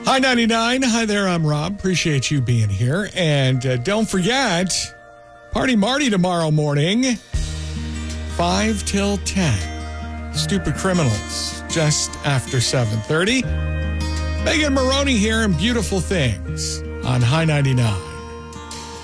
Hi, 99. Hi there, I'm Rob. Appreciate you being here. And don't forget, Party Marty tomorrow morning, 5 till 10. Stupid Criminals, just after 7:30. Megan Maroney here and Beautiful Things on High 99.